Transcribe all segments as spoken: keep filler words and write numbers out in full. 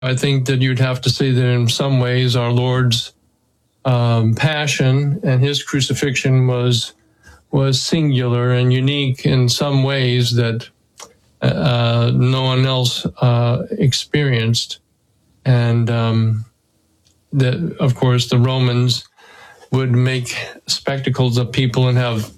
I think that you'd have to say that in some ways our Lord's um, passion and his crucifixion was was singular and unique in some ways that uh, no one else uh, experienced. And um, that, of course, the Romans would make spectacles of people and have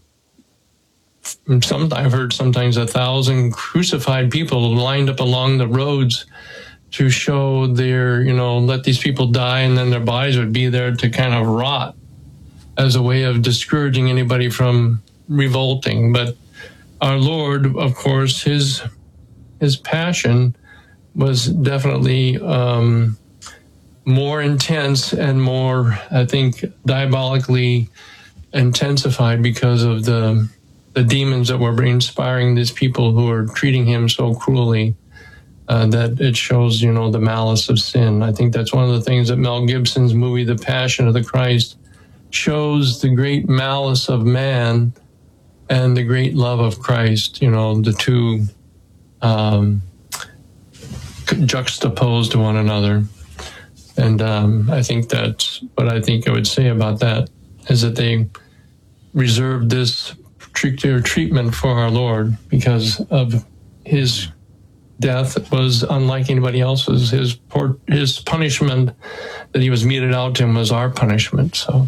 some, I've heard sometimes a thousand crucified people lined up along the roads to show their, you know, let these people die, and then their bodies would be there to kind of rot as a way of discouraging anybody from revolting. But our Lord, of course, his his passion was definitely um, more intense and more, I think, diabolically intensified because of the the demons that were inspiring these people who are treating him so cruelly. Uh, that it shows, you know, the malice of sin. I think that's one of the things that Mel Gibson's movie, The Passion of the Christ, shows the great malice of man and the great love of Christ, you know, the two um, juxtaposed to one another. And um, I think that's what I think I would say about that, is that they reserved this particular treatment for our Lord because of his death was unlike anybody else's. His poor, his punishment that he was meted out to him was our punishment. So,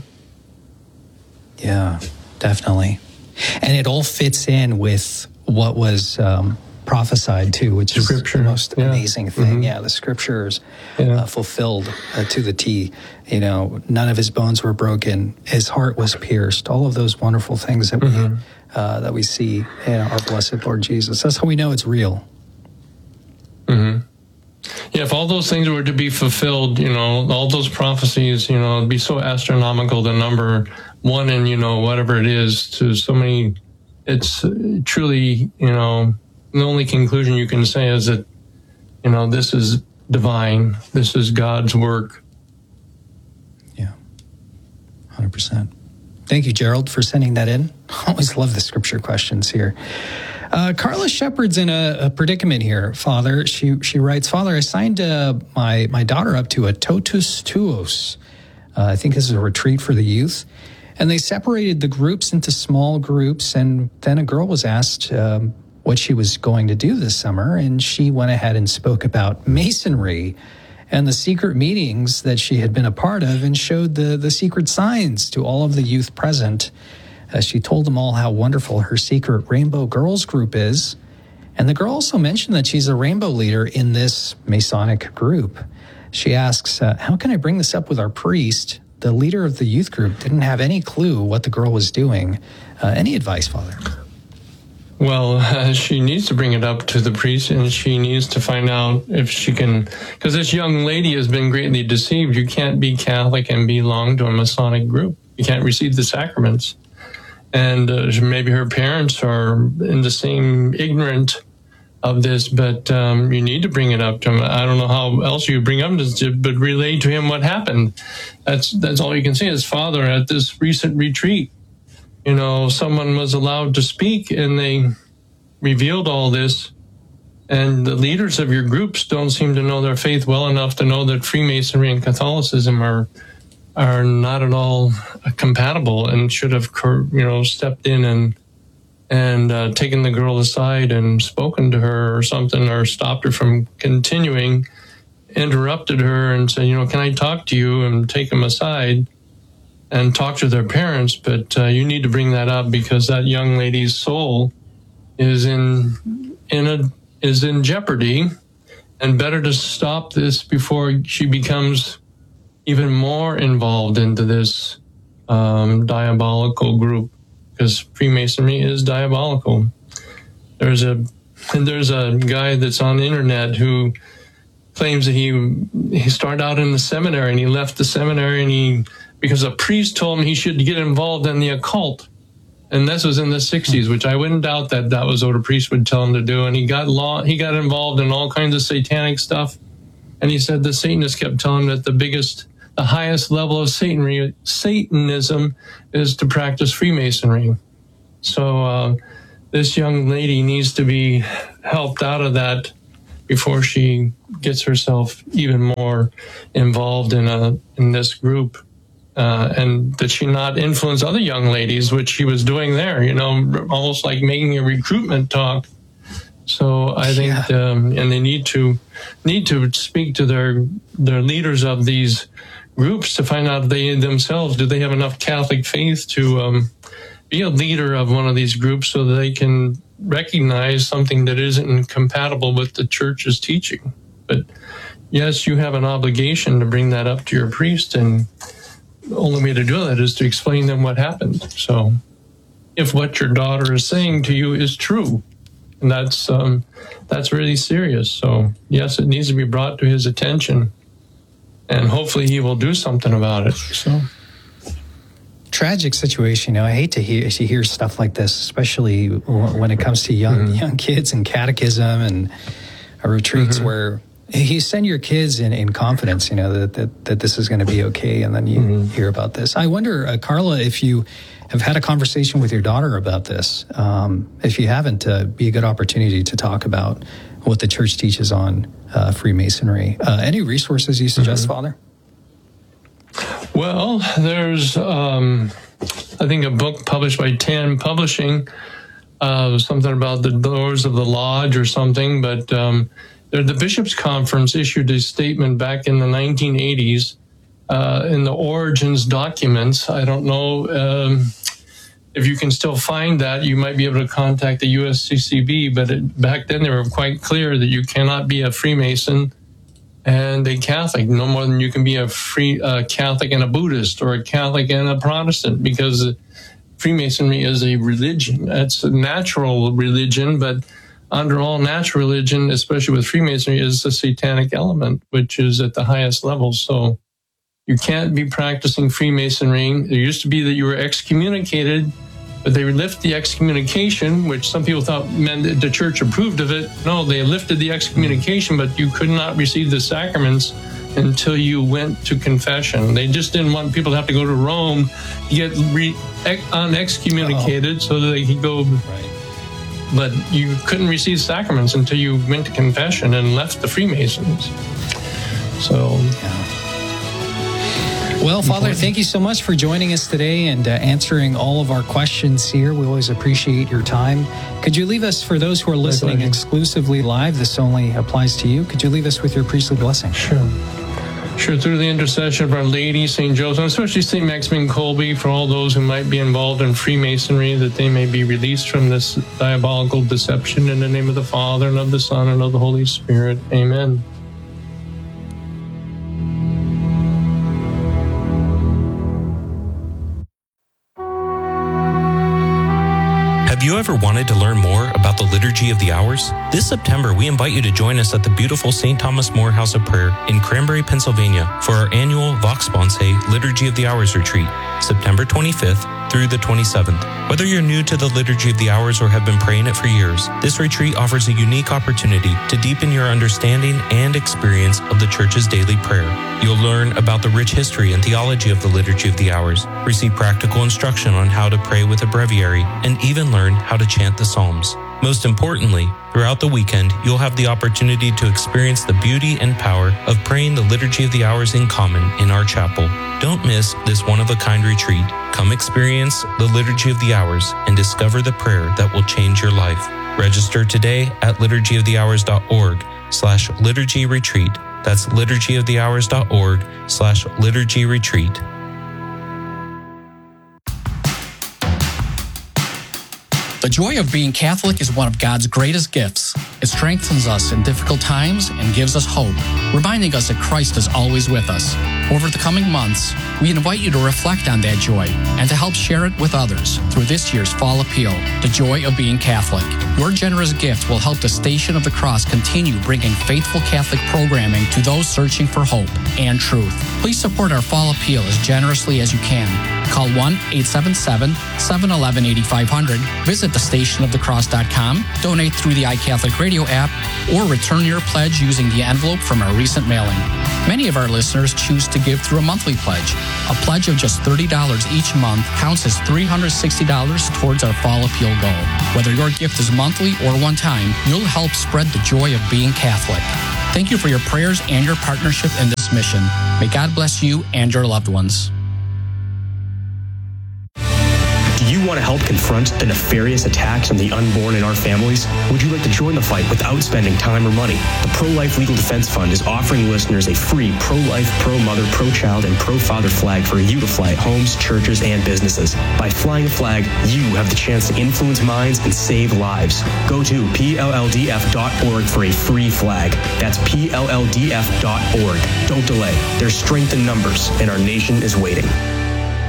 yeah, definitely, and it all fits in with what was um, prophesied too, which Scripture. is the most yeah. amazing thing. Mm-hmm. Yeah, the Scriptures yeah. uh, fulfilled uh, to the T. You know, none of his bones were broken. His heart was pierced. All of those wonderful things that mm-hmm. we uh, that we see in our blessed Lord Jesus. That's how we know it's real. Mm-hmm. Yeah, if all those things were to be fulfilled, you know, all those prophecies, you know, it'd be so astronomical, the number one in, you know, whatever it is, to so many, it's truly, you know, the only conclusion you can say is that, you know, this is divine. This is God's work. Yeah, one hundred percent. Thank you, Gerald, for sending that in. I always love the scripture questions here. Uh, Carla Shepard's in a, a predicament here, Father. She she writes, Father, I signed uh, my, my daughter up to a totus tuos. Uh, I think this is a retreat for the youth. And they separated the groups into small groups. And then a girl was asked um, what she was going to do this summer. And she went ahead and spoke about Masonry and the secret meetings that she had been a part of, and showed the, the secret signs to all of the youth present. Uh, she told them all how wonderful her secret Rainbow Girls group is. And the girl also mentioned that she's a rainbow leader in this Masonic group. She asks, uh, how can I bring this up with our priest? The leader of the youth group didn't have any clue what the girl was doing. Uh, any advice, Father? Well, uh, she needs to bring it up to the priest, and she needs to find out if she can, because this young lady has been greatly deceived. You can't be Catholic and belong to a Masonic group. You can't receive the sacraments. And uh, maybe her parents are in the same ignorant of this, but um, you need to bring it up to him. I don't know how else you bring up this, but relay to him what happened. That's that's all you can say is, Father, at this recent retreat, you know, someone was allowed to speak and they revealed all this. And the leaders of your groups don't seem to know their faith well enough to know that Freemasonry and Catholicism are are not at all compatible, and should have, you know, stepped in and and uh, taken the girl aside and spoken to her or something, or stopped her from continuing, interrupted her and said, you know, can I talk to you, and take them aside and talk to their parents. But uh, you need to bring that up, because that young lady's soul is in in a is in jeopardy, and better to stop this before she becomes even more involved into this um, diabolical group, because Freemasonry is diabolical. There's a and there's a guy that's on the internet who claims that he he started out in the seminary, and he left the seminary, and he because a priest told him he should get involved in the occult. And this was in the sixties, which I wouldn't doubt that that was what a priest would tell him to do. And he got law, he got involved in all kinds of satanic stuff. And he said the Satanists kept telling him that the biggest, the highest level of Satanism, Satanism is to practice Freemasonry. So uh, this young lady needs to be helped out of that before she gets herself even more involved in a in this group, uh, and that she not influence other young ladies, which she was doing there. You know, almost like making a recruitment talk. So I think, yeah. um, and they need to need to speak to their their leaders of these groups to find out if they themselves, do they have enough Catholic faith to um, be a leader of one of these groups, so that they can recognize something that isn't incompatible with the church's teaching. But yes, you have an obligation to bring that up to your priest, and the only way to do that is to explain them what happened. So if what your daughter is saying to you is true, and that's um, that's really serious. So yes, it needs to be brought to his attention, and hopefully he will do something about it. So. Tragic situation. You know, I hate to hear to hear stuff like this, especially when it comes to young mm-hmm. young kids and catechism and uh, retreats, mm-hmm. where you send your kids in, in confidence, you know, that, that, that this is going to be okay, and then you mm-hmm. hear about this. I wonder, uh, Carla, if you have had a conversation with your daughter about this. Um, if you haven't, uh, be a good opportunity to talk about what the church teaches on uh, Freemasonry. Uh, any resources you suggest, mm-hmm. Father? Well, there's, um, I think, a book published by Tan Publishing, uh, something about the doors of the lodge or something. But um, the Bishops' Conference issued a statement back in the nineteen eighties uh, in the Origins documents. I don't know um, if you can still find that. You might be able to contact the U S C C B, but it, back then they were quite clear that you cannot be a Freemason and a Catholic, no more than you can be a free uh, Catholic and a Buddhist, or a Catholic and a Protestant, because Freemasonry is a religion. It's a natural religion, but under all natural religion, especially with Freemasonry, is the satanic element, which is at the highest level. So you can't be practicing Freemasonry. It used to be that you were excommunicated, but they lifted the excommunication, which some people thought meant that the church approved of it. No, they lifted the excommunication, but you could not receive the sacraments until you went to confession. They just didn't want people to have to go to Rome to get re- unexcommunicated, oh. so that they could go. Right. But you couldn't receive sacraments until you went to confession and left the Freemasons. So... Yeah. Well, Father, thank you so much for joining us today and uh, answering all of our questions here. We always appreciate your time. Could you leave us, for those who are listening exclusively live, this only applies to you, could you leave us with your priestly blessing? Sure. Sure, through the intercession of Our Lady, Saint Joseph, and especially Saint Maximilian Kolbe, for all those who might be involved in Freemasonry, that they may be released from this diabolical deception, in the name of the Father, and of the Son, and of the Holy Spirit. Amen. Have you ever wanted to learn more about the Liturgy of the Hours? This September, we invite you to join us at the beautiful Saint Thomas More House of Prayer in Cranberry, Pennsylvania for our annual Vox Sponsae Liturgy of the Hours retreat, September twenty-fifth through the twenty-seventh. Whether you're new to the Liturgy of the Hours or have been praying it for years, this retreat offers a unique opportunity to deepen your understanding and experience of the Church's daily prayer. You'll learn about the rich history and theology of the Liturgy of the Hours, receive practical instruction on how to pray with a breviary, and even learn how to chant the Psalms. Most importantly, throughout the weekend, you'll have the opportunity to experience the beauty and power of praying the Liturgy of the Hours in common in our chapel. Don't miss this one-of-a-kind retreat. Come experience the Liturgy of the Hours and discover the prayer that will change your life. Register today at liturgy of the hours dot org slash liturgy retreat. That's liturgy of the hours dot org slash liturgy retreat. The joy of being Catholic is one of God's greatest gifts. It strengthens us in difficult times and gives us hope, reminding us that Christ is always with us. Over the coming months, we invite you to reflect on that joy and to help share it with others through this year's Fall Appeal, The Joy of Being Catholic. Your generous gift will help the Station of the Cross continue bringing faithful Catholic programming to those searching for hope and truth. Please support our Fall Appeal as generously as you can. Call one eight seven seven, seven one one, eight five zero zero, visit the station of the cross dot com, donate through the iCatholic Radio app, or return your pledge using the envelope from our recent mailing. Many of our listeners choose to give through a monthly pledge. A pledge of just thirty dollars each month counts as three hundred sixty dollars towards our fall appeal goal. Whether your gift is monthly or one time, you'll help spread the joy of being Catholic. Thank you for your prayers and your partnership in this mission. May God bless you and your loved ones. Do you want to help confront the nefarious attacks on the unborn in our families? Would you like to join the fight without spending time or money? The Pro-Life Legal Defense Fund is offering listeners a free pro-life, pro-mother, pro-child, and pro-father flag for you to fly at homes, churches, and businesses. By flying a flag, you have the chance to influence minds and save lives. Go to P L L D F dot org for a free flag. That's P L L D F dot org. Don't delay. There's strength in numbers, and our nation is waiting.